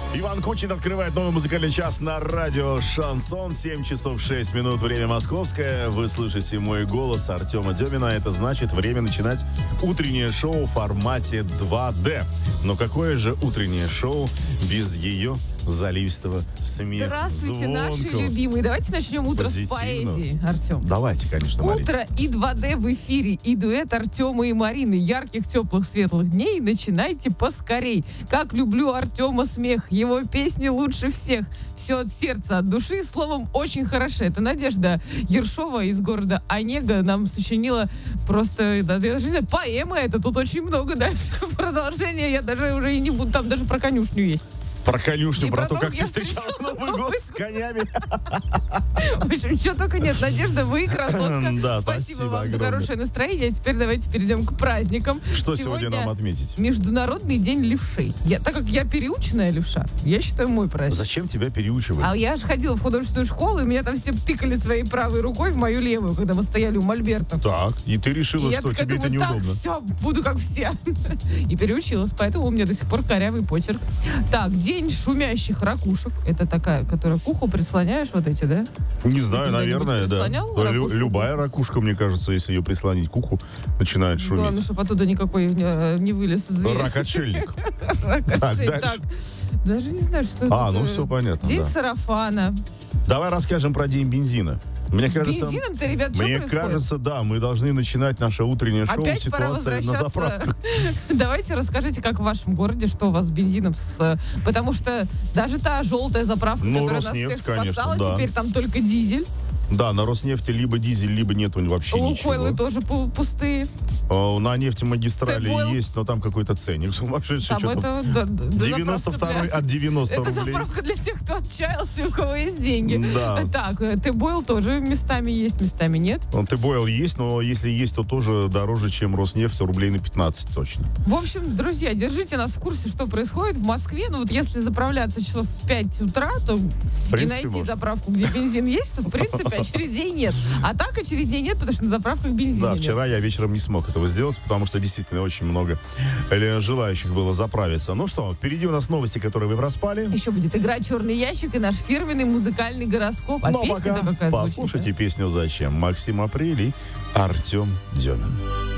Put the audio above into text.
Иван Кучин открывает новый музыкальный час на радио «Шансон». 7 часов 6 минут, время московское. Вы слышите мой голос, Артема Демина. Это значит, время начинать утреннее шоу в формате 2D. Но какое же утреннее шоу без ее заливистого смеха? Здравствуйте, звонкого, наши любимые. Давайте начнем утро позитивно. с поэзии, Артем. Давайте, конечно, Мария. Утро и 2D в эфире, и дуэт Артема и Марины. Ярких, теплых, светлых дней. Начинайте поскорей. Как люблю Артема смех. Его песни лучше всех. Все от сердца, от души. Словом, очень хорошо. Это Надежда Ершова из города Онега нам сочинила просто, я даже не знаю, поэма это. Тут очень много дальше. Продолжение я даже уже и не буду. Там даже про конюшню есть. Про конюшню, И про про то, то, как как ты я встречал встречала Новый год с конями. В общем, чего только нет. Надежда, вы красотка. Да, спасибо вам огромное. за хорошее настроение. А теперь давайте перейдем к праздникам. Что сегодня нам отметить? Международный день левшей. Так как я переученная левша, я считаю мой праздник. Зачем тебя переучивали? А я же ходила в художественную школу, и меня там все тыкали своей правой рукой в мою левую, когда мы стояли у мольберта. Так, и ты решила, И я что такая тебе это думаю, неудобно. Так, все, буду как все. И переучилась, поэтому у меня до сих пор корявый почерк. Так, день шумящих ракушек. Это такая, которая к уху прислоняешь, вот эти, да? Не знаю, Ты наверное, когда-нибудь да. прислонял ракушку? Любая ракушка, мне кажется, если ее прислонить к уху, начинает шуметь. Главное, чтобы оттуда никакой не вылез зверь. Рак-отшельник. Рак-отшельник. Так, дальше. Так, даже не знаю, что это. Ну все понятно, День да. сарафана. Давай расскажем про день бензина. Мне С кажется, бензином-то, ребят, что мне происходит? кажется, да, мы должны начинать наше утреннее шоу Опять пора ситуация на заправках. возвращаться. Давайте расскажите, как в вашем городе, что у вас с бензином. Потому что даже та желтая заправка, Ну, которая нас Роснефть, всех конечно, спасала, да. теперь там только дизель. Да, на Роснефти либо дизель, либо нету вообще Лукойлы ничего. тоже пустые. На нефтемагистрали Т-Бойл. есть, но там какой-то ценник сумасшедший. Там что-то это... 92-й от 90 Это рублей. заправка для тех, кто отчаялся, у кого есть деньги. Да. Так, Т-Бойл тоже местами есть, местами нет. Т-Бойл есть, но если есть, то тоже дороже, чем Роснефть, рублей на 15 точно. В общем, друзья, держите нас в курсе, что происходит в Москве. Ну вот если заправляться часов в 5 утра, то и принципе, найти можно. заправку, где бензин есть, то в принципе очередей нет. А так очередей нет, потому что на заправках бензина Да, нет. вчера я вечером не смог этого сделать, потому что действительно очень много желающих было заправиться. Ну что, впереди у нас новости, которые вы проспали. Еще будет игра «Черный ящик» и наш фирменный музыкальный гороскоп. А Но песня-то пока какая звучит, послушайте песню «Зачем». Максим Апрель и Артем Демин.